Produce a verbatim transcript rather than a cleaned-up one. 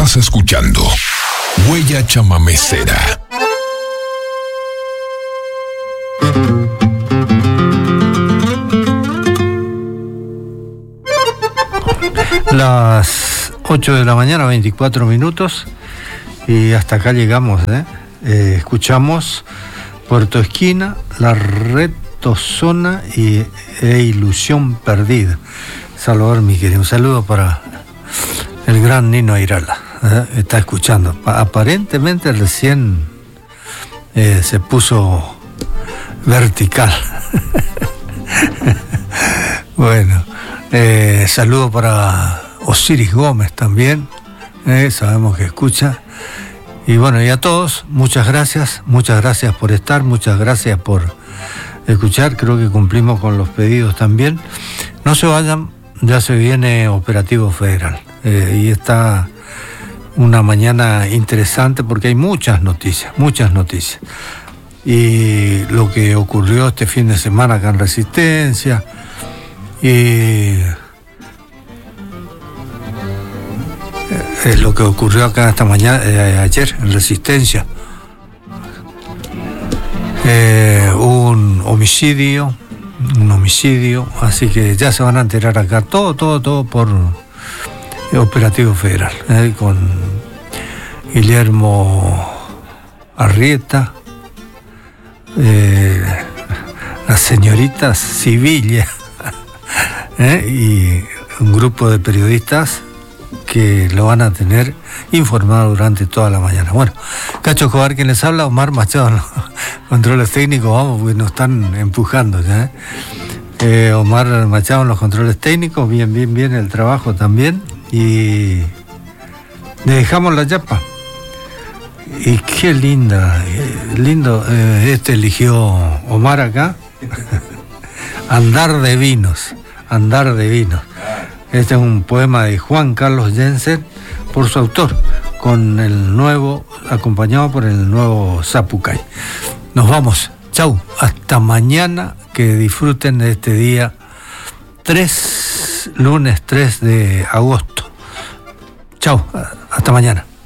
Estás escuchando Huella Chamamecera. Las ocho de la mañana, veinticuatro minutos, y hasta acá llegamos, ¿eh? Eh, escuchamos Puerto Esquina, La Retozona y e Ilusión Perdida. Salvador, mi querido, un saludo para el gran Nino Airala, ¿eh? Está escuchando. Aparentemente recién eh, se puso vertical. Bueno, eh, saludo para Osiris Gómez también, eh, sabemos que escucha. Y bueno, y a todos, muchas gracias, muchas gracias por estar, muchas gracias por escuchar. Creo que cumplimos con los pedidos también. No se vayan, ya se viene Operativo Federal. Eh, y está una mañana interesante porque hay muchas noticias, muchas noticias. Y lo que ocurrió este fin de semana acá en Resistencia, y es lo que ocurrió acá esta mañana, eh, ayer en Resistencia. Eh, un homicidio, un homicidio, así que ya se van a enterar acá todo, todo, todo por Operativo Federal, eh, con Guillermo Arrieta, eh, la señorita Sibilla, eh, y un grupo de periodistas que lo van a tener informado durante toda la mañana. Bueno, Cacho Escobar quien les habla, Omar Machado, los controles técnicos, vamos, porque nos están empujando ya, ¿eh? Eh, Omar Machado en los controles técnicos, bien, bien, bien el trabajo también, y le dejamos la chapa. Y qué linda, eh, lindo, eh, este eligió Omar acá, Andar de Vinos, Andar de Vinos. Este es un poema de Juan Carlos Jensen por su autor, con el nuevo, acompañado por el nuevo Zapucay. Nos vamos, chau, hasta mañana, que disfruten de este día tres, lunes tres de agosto. Chau, hasta mañana.